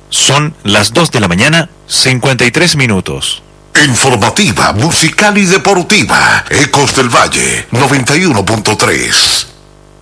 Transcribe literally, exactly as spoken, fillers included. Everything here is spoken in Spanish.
Son las dos de la mañana, cincuenta y tres minutos. Informativa, musical y deportiva. Ecos del Valle, noventa y uno punto tres.